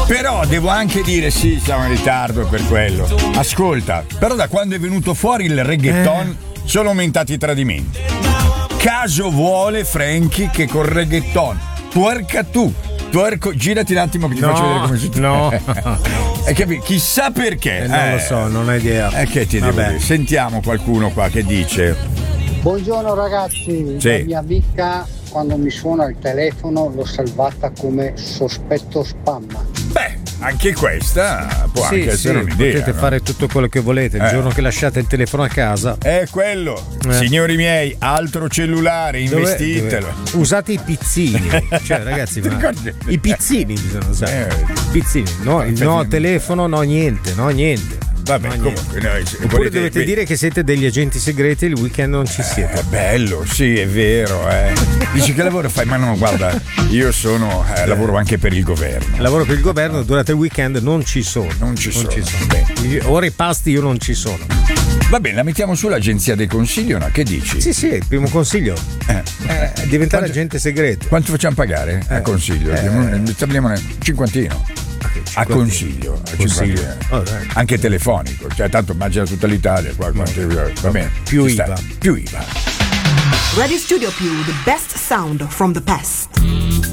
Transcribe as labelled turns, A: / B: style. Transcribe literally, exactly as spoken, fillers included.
A: Però devo anche dire, sì, siamo in ritardo per quello. Ascolta, però da quando è venuto fuori il reggaeton eh. sono aumentati i tradimenti. Caso vuole, Frankie, che col reggaeton twerca tu. Twerco, girati un attimo che ti
B: no,
A: faccio vedere come si fa.
B: No,
A: e capi- chissà perché.
B: Eh, non eh, lo so, non ho idea.
A: E eh, che ti devo dire? Sentiamo qualcuno qua che dice.
C: Buongiorno ragazzi, sì. La mia amica quando mi suona il telefono l'ho salvata come sospetto spam.
A: Beh, anche questa può
B: sì,
A: anche
B: sì,
A: essere un'idea.
B: Potete
A: no?
B: fare tutto quello che volete il eh. giorno che lasciate il telefono a casa.
A: È quello, eh. signori miei, altro cellulare, investitelo.
B: Dove, dove? Usate i pizzini, cioè ragazzi, ma i pizzini bisogna usare. Eh. Pizzini, no, il no telefono, no niente, no niente.
A: Vabbè, no, comunque noi,
B: oppure volete, dovete dire che siete degli agenti segreti e il weekend non ci siete.
A: È bello, sì, è vero. Eh. Dici che lavoro fai? Ma no, guarda, io sono eh, lavoro anche per il governo.
B: Lavoro per il governo, durante il weekend non ci sono.
A: Non ci
B: non
A: sono.
B: Ci sono. Beh, ora i pasti io non ci sono.
A: Va bene, la mettiamo sull'agenzia dei consigli, no? Che dici?
B: Sì, sì, il primo consiglio. Eh. Eh, diventare quanto, agente segreto.
A: Quanto facciamo pagare eh. a consiglio? Eh. Stabiliamo un cinquantino. A consiglio, a consiglio. Oh, anche telefonico, cioè tanto immagina tutta l'Italia qua, no, va bene.
B: Più I V A.
A: Più I V A.
D: Radio Studio Più, the best sound from the past.